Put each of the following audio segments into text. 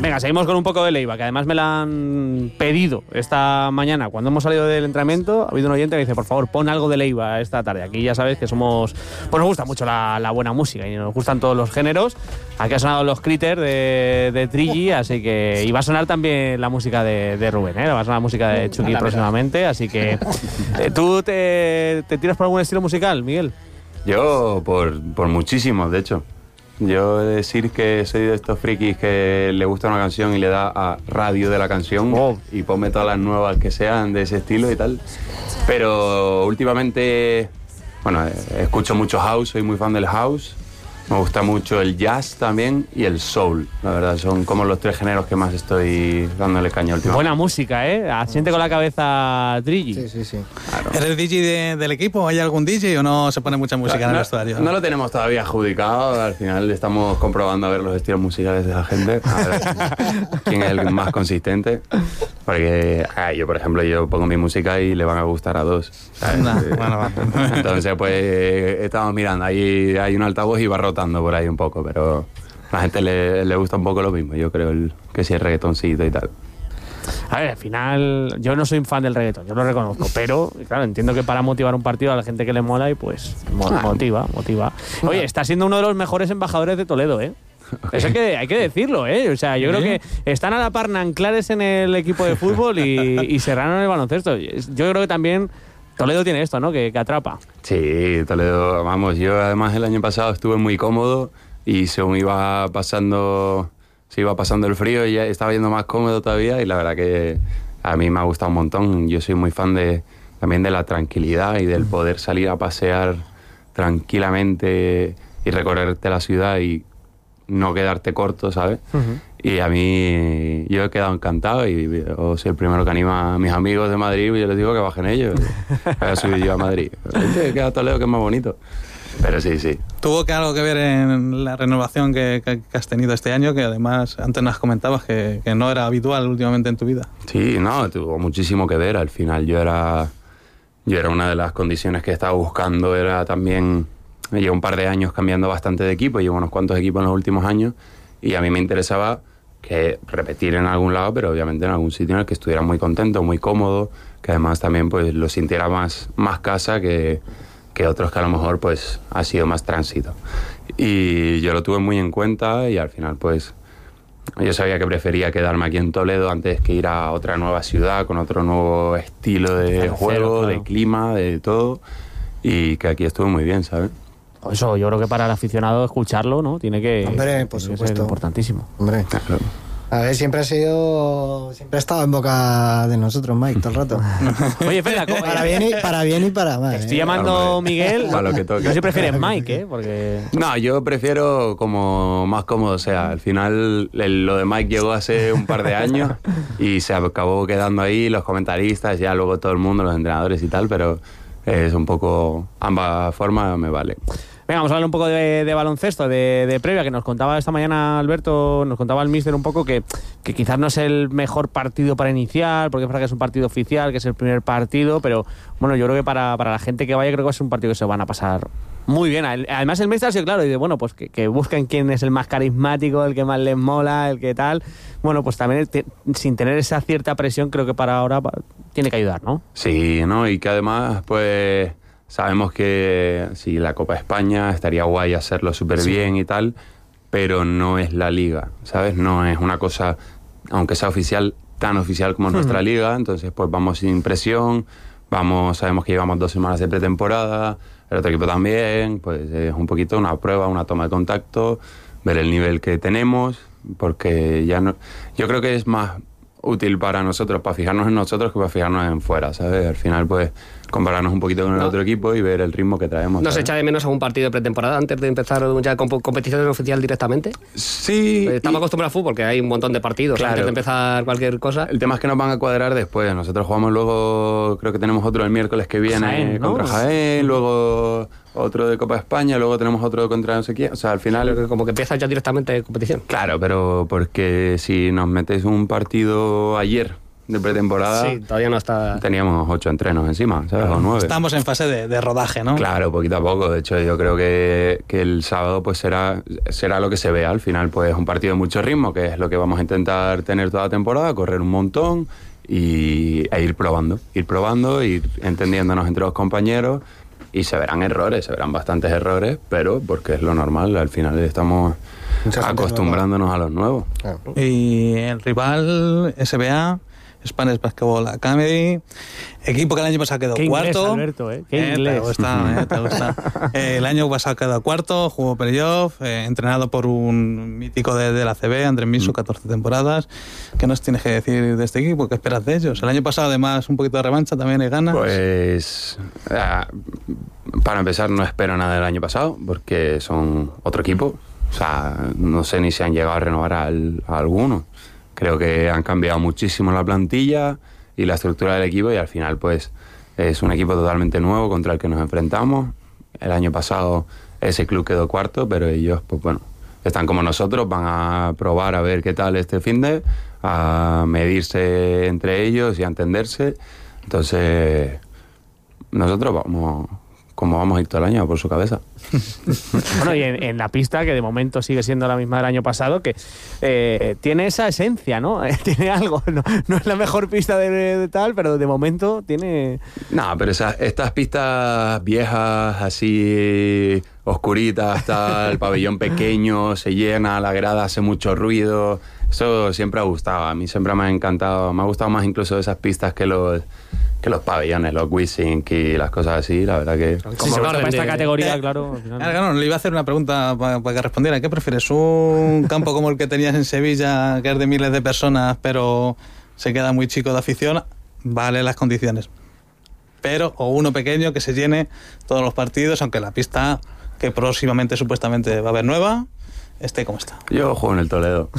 Venga, seguimos con un poco de Leiva, que además me la han pedido esta mañana. Cuando hemos salido del entrenamiento, ha habido un oyente que dice, por favor, pon algo de Leiva esta tarde. Aquí ya sabes que somos... Pues nos gusta mucho la buena música y nos gustan todos los géneros. Aquí ha sonado los Critters de Trigi, así que... Y va a sonar también la música de Rubén, ¿eh? Va a sonar la música de Chucky próximamente, así que... ¿Tú te tiras por algún estilo musical, Miguel? Yo, por muchísimos, de hecho. Yo he de decir que soy de estos frikis que le gusta una canción y le da a radio de la canción y ponme todas las nuevas que sean de ese estilo y tal. Pero últimamente, bueno, escucho mucho house, soy muy fan del house. Me gusta mucho el jazz también y el soul. La verdad, son como los 3 géneros que más estoy dándole caña últimamente. Buena música, ¿eh? Asiente con la cabeza Trigi. Sí. Claro. ¿Eres DJ del equipo? ¿Hay algún DJ o no se pone mucha música en el vestuario? No lo tenemos todavía adjudicado. Al final estamos comprobando a ver los estilos musicales de la gente. A ver quién es el más consistente. Porque yo, por ejemplo, yo pongo mi música y le van a gustar a 2. Bueno. Entonces, pues, estamos mirando. Ahí hay un altavoz y va rotando por ahí un poco, pero a la gente le gusta un poco lo mismo. Yo creo que sí, el reggaetoncito y tal. A ver, al final, yo no soy un fan del reggaetón, yo lo reconozco, pero claro, entiendo que para motivar un partido a la gente que le mola y pues motiva. Oye, está siendo uno de los mejores embajadores de Toledo, ¿eh? Eso hay que decirlo, ¿eh? O sea, yo creo que están a la par Nanclares en el equipo de fútbol y Serrano en el baloncesto. Yo creo que también Toledo tiene esto, ¿no? Que atrapa. Sí, Toledo, vamos, yo además el año pasado estuve muy cómodo y según se iba pasando el frío y ya estaba yendo más cómodo todavía y la verdad que a mí me ha gustado un montón. Yo soy muy fan también de la tranquilidad y del poder salir a pasear tranquilamente y recorrerte la ciudad y no quedarte corto, ¿sabes? Uh-huh. Y a mí, yo he quedado encantado y yo soy el primero que anima a mis amigos de Madrid y yo les digo que bajen ellos. Voy a subir yo a Madrid. Queda Toledo, que es más bonito. Pero sí. ¿Tuvo algo que ver en la renovación que has tenido este año? Que además antes nos comentabas que no era habitual últimamente en tu vida. Sí, no, tuvo muchísimo que ver. Al final yo era una de las condiciones que estaba buscando, era también... Llevo un par de años cambiando bastante de equipo, llevo unos cuantos equipos en los últimos años y a mí me interesaba que repetir en algún lado, pero obviamente en algún sitio en el que estuviera muy contento, muy cómodo, que además también pues lo sintiera más casa que otros que a lo mejor pues ha sido más tránsito. Y yo lo tuve muy en cuenta y al final pues yo sabía que prefería quedarme aquí en Toledo antes que ir a otra nueva ciudad con otro nuevo estilo de juego, claro, de clima, de todo, y que aquí estuve muy bien, ¿sabes? Eso, yo creo que para el aficionado escucharlo, ¿no? Tiene que... Hombre, por supuesto. Ser importantísimo. Hombre. Claro. A ver, siempre ha estado en boca de nosotros, Mike, todo el rato. Oye, espera, para bien y para mal. Estoy llamando Miguel. Para lo que toque. No sé si prefieres Mike, ¿eh? Porque... No, yo prefiero como más cómodo sea. Al final, lo de Mike llegó hace un par de años y se acabó quedando ahí, los comentaristas, ya luego todo el mundo, los entrenadores y tal, pero es un poco... Ambas formas me vale. Venga, vamos a hablar un poco de baloncesto, de previa, que nos contaba esta mañana Alberto, nos contaba el míster un poco que quizás no es el mejor partido para iniciar, porque es verdad que es un partido oficial, que es el primer partido, pero bueno, yo creo que para la gente que vaya creo que es un partido que se van a pasar muy bien. Además el míster ha sido claro, y de bueno, pues que busquen quién es el más carismático, el que más les mola, el que tal. Bueno, pues también sin tener esa cierta presión, creo que para ahora tiene que ayudar, ¿no? Sí, ¿no? Y que además, pues... Sabemos que sí, la Copa España estaría guay hacerlo súper bien y tal, pero no es la liga, ¿sabes? No es una cosa, aunque sea oficial, tan oficial como nuestra liga, entonces pues vamos sin presión, sabemos que llevamos 2 semanas de pretemporada, el otro equipo también, pues es un poquito una prueba, una toma de contacto, ver el nivel que tenemos, porque ya no, yo creo que es más útil para nosotros, para fijarnos en nosotros que para fijarnos en fuera, ¿sabes? Al final pues compararnos un poquito con el otro equipo y ver el ritmo que traemos. ¿No se echa de menos a un partido de pretemporada antes de empezar ya con competición oficial directamente? Sí. Estamos acostumbrados al fútbol, que hay un montón de partidos, claro, antes de empezar cualquier cosa. El tema es que nos van a cuadrar después. Nosotros jugamos luego, creo que tenemos otro el miércoles que viene Jaén, ¿no? Contra Jaén, luego otro de Copa España, luego tenemos otro contra no sé quién. O sea, al final... Como que empiezas ya directamente competición. Claro, pero porque si nos metes un partido ayer de pretemporada. Sí, todavía no está... Teníamos 8 entrenos encima, ¿sabes? O 9. Estamos en fase de rodaje, ¿no? Claro, poquito a poco. De hecho, yo creo que el sábado pues será lo que se vea. Al final, pues un partido de mucho ritmo, que es lo que vamos a intentar tener toda la temporada, correr un montón e ir probando, ir entendiéndonos entre los compañeros. Y se verán bastantes errores, pero porque es lo normal, al final estamos acostumbrándonos a los nuevos. Claro. Y el rival, SBA, Spanish Basketball Academy, equipo que el año pasado quedó Qué inglés, cuarto. Alberto, Qué inglés. Te gusta. El año pasado quedó cuarto, jugó playoff, entrenado por un mítico de la CB, Andrés Misu, 14 temporadas. ¿Qué nos tienes que decir de este equipo? ¿Qué esperas de ellos? El año pasado, además, un poquito de revancha también hay ganas. Pues, para empezar, no espero nada del año pasado, porque son otro equipo. O sea, no sé ni si han llegado a renovar a alguno. Creo que han cambiado muchísimo la plantilla y la estructura del equipo, y al final pues es un equipo totalmente nuevo contra el que nos enfrentamos. El año pasado ese club quedó cuarto, pero ellos pues bueno, están como nosotros, van a probar a ver qué tal este finde, a medirse entre ellos y a entenderse. Entonces nosotros vamos a ir todo el año por su cabeza. Bueno, y en la pista, que de momento sigue siendo la misma del año pasado, que tiene esa esencia, ¿no? Tiene algo, no es la mejor pista de tal, pero de momento tiene... No, pero estas pistas viejas, así oscuritas, tal, el pabellón pequeño, se llena, la grada hace mucho ruido, eso siempre ha gustado, a mí siempre me ha encantado, me ha gustado más incluso esas pistas que los pabellones, los Wisink y las cosas así, la verdad que... Como para esta categoría, claro. Al final, Claro, le iba a hacer una pregunta para que respondiera. ¿Qué prefieres? ¿Un campo como el que tenías en Sevilla, que es de miles de personas, pero se queda muy chico de afición? Vale las condiciones. Pero, o uno pequeño que se llene todos los partidos, aunque la pista que próximamente supuestamente va a haber nueva, esté como está. Yo juego en el Toledo.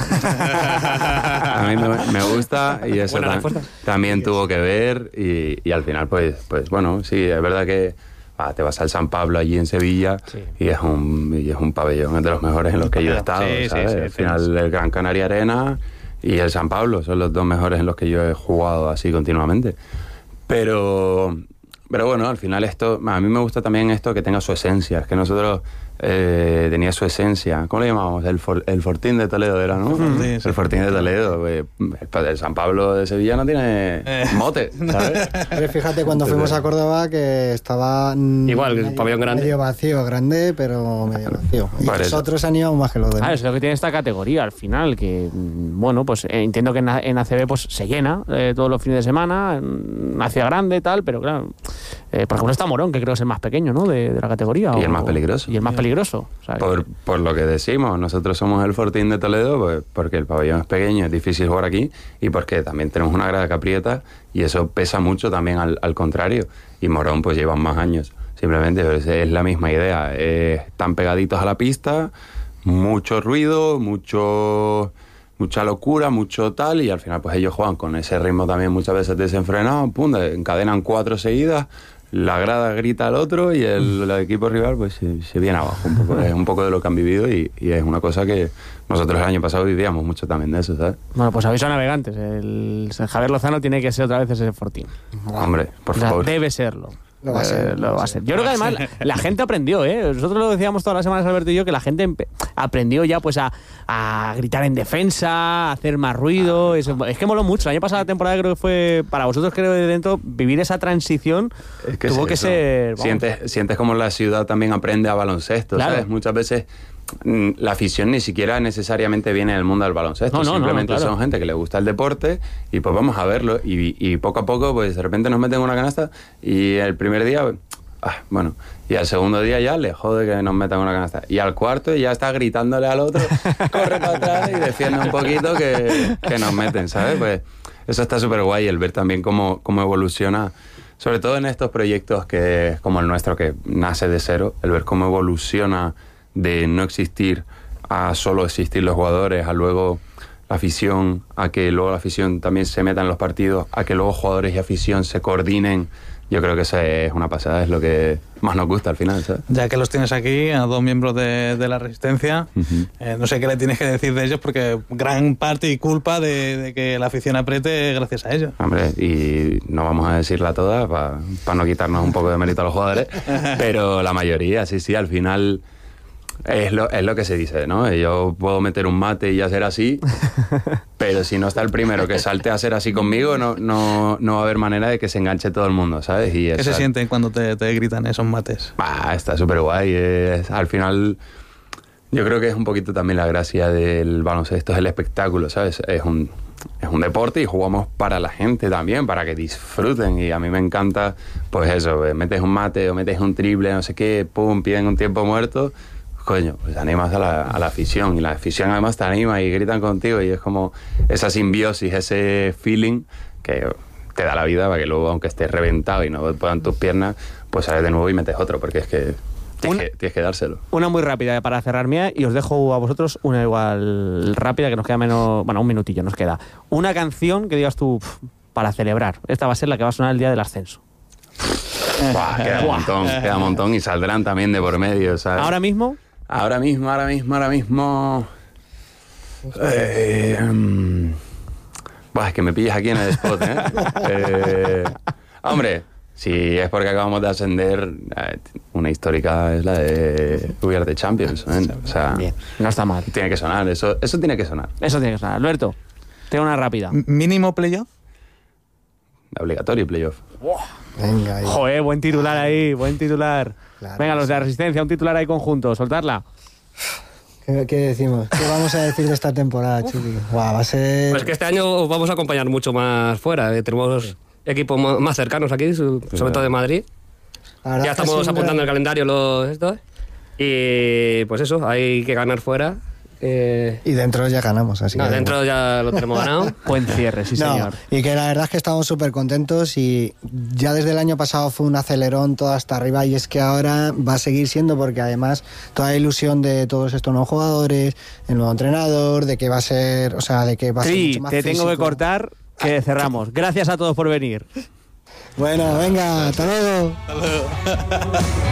A mí me gusta y eso también tuvo que ver y al final pues bueno, sí, es verdad que te vas al San Pablo allí en Sevilla, sí, y es un pabellón, es de los mejores en los que yo he estado, sí, ¿sabes? Sí, al final el Gran Canaria Arena y el San Pablo son los dos mejores en los que yo he jugado así continuamente. Pero bueno, al final esto, a mí me gusta también esto que tenga su esencia, es que nosotros tenía su esencia. ¿Cómo le llamamos? El Fortín de Toledo era, ¿no? Sí, sí. El Fortín de Toledo. El San Pablo de Sevilla no tiene mote, ¿sabes? Pero fíjate, cuando fuimos a Córdoba que estaba... Igual, el pabellón grande. Medio vacío, grande, pero medio vacío. Y nosotros han ido más que los demás. Es lo que tiene esta categoría al final, que, bueno, pues entiendo que en ACB pues se llena todos los fines de semana, en una ciudad grande y tal, pero claro, por ejemplo está Morón, que creo que es el más pequeño, ¿no? de la categoría. Y el más peligroso. Y el más peligroso. O sea, por lo que decimos, nosotros somos el Fortín de Toledo, pues, porque el pabellón es pequeño, es difícil jugar aquí, y porque también tenemos una grada que aprieta, y eso pesa mucho también al contrario. Y Morón pues llevan más años, simplemente es la misma idea, están pegaditos a la pista, mucho ruido, mucha locura, mucho tal, y al final pues ellos juegan con ese ritmo también muchas veces desenfrenado, pum, encadenan 4 seguidas, la grada grita al otro y el equipo rival pues se viene abajo un poco. Es un poco de lo que han vivido y es una cosa que nosotros el año pasado vivíamos mucho también de eso, ¿sabes? Bueno, pues aviso a navegantes, el Javier Lozano tiene que ser otra vez ese Fortín. Hombre, por favor. Debe serlo. Lo va a ser. Yo creo que además la gente aprendió, Nosotros lo decíamos todas las semanas, Alberto y yo, que la gente aprendió ya pues a gritar en defensa, a hacer más ruido. Es que moló mucho. El año pasado la temporada creo que fue, para vosotros creo de dentro, vivir esa transición es que tuvo que ser... Sientes como la ciudad también aprende a baloncesto, claro. ¿Sabes? Muchas veces la afición ni siquiera necesariamente viene del mundo del baloncesto, simplemente claro. Son gente que le gusta el deporte y pues vamos a verlo y poco a poco pues de repente nos meten una canasta y el primer día bueno, y al segundo día ya le jode que nos metan una canasta y al cuarto ya está gritándole al otro corre para atrás y defiende un poquito que nos meten, ¿sabes? Pues eso está súper guay, el ver también cómo evoluciona, sobre todo en estos proyectos que como el nuestro, que nace de cero, el ver cómo evoluciona de no existir a solo existir los jugadores, a luego afición, a que luego la afición también se meta en los partidos, a que luego jugadores y afición se coordinen. Yo creo que eso es una pasada, es lo que más nos gusta al final, ¿sabes? Ya que los tienes aquí, a 2 miembros de la Resistencia, no sé qué le tienes que decir de ellos, porque gran parte y culpa de que la afición apriete gracias a ellos. Hombre, y no vamos a decirla toda para no quitarnos un poco de mérito a los jugadores, pero la mayoría, sí, al final es lo que se dice, ¿no? Yo puedo meter un mate y hacer así, pero si no está el primero que salte a hacer así conmigo, no va a haber manera de que se enganche todo el mundo, ¿sabes? Y ¿Qué se siente cuando te gritan esos mates? Está súper guay. Al final, yo creo que es un poquito también la gracia del baloncesto, es el espectáculo, ¿sabes? Es un deporte y jugamos para la gente también, para que disfruten, y a mí me encanta, pues eso, metes un mate o metes un triple, no sé qué, pum, piden un tiempo muerto, coño, pues animas a la afición, y la afición además te anima y gritan contigo, y es como esa simbiosis, ese feeling que te da la vida para que luego, aunque estés reventado y no puedan tus piernas, pues sales de nuevo y metes otro, porque es que tienes que dárselo. Una muy rápida para cerrar mía, y os dejo a vosotros una igual rápida, que nos queda menos, bueno, un minutillo nos queda. Una canción que digas tú para celebrar. Esta va a ser la que va a sonar el día del ascenso. Queda un montón y saldrán también de por medio, ¿sabes? ¿Ahora mismo? Ahora mismo. Es que me pillas aquí en el spot, ¿eh? Hombre, si es porque acabamos de ascender, una histórica es la de We Are the Champions, ¿eh? O sea, bien, no está mal. Tiene que sonar, eso tiene que sonar. Eso tiene que sonar. Alberto, tengo una rápida. ¿Mínimo playoff? Obligatorio playoff. Venga, ahí. Joder, buen titular ahí, buen titular. Claro, venga, los de la Resistencia, un titular ahí conjunto, soltarla. ¿Qué decimos? ¿Qué vamos a decir de esta temporada, Chiqui? Va a ser... Pues que este año vamos a acompañar mucho más fuera. Tenemos equipos más cercanos aquí, sobre todo de Madrid. Ya estamos apuntando el calendario estos. Y pues eso, hay que ganar fuera. Y dentro ya ganamos, así que... Dentro ya lo tenemos ganado. Buen cierre, sí señor. Y que la verdad es que estamos súper contentos, y ya desde el año pasado fue un acelerón todo hasta arriba, y es que ahora va a seguir siendo, porque además toda la ilusión de todos estos nuevos jugadores, el nuevo entrenador, de que va a ser, o sea, de que va a ser mucho más te físico. tengo que cortar, que cerramos. Gracias a todos por venir. Bueno, venga, hasta luego.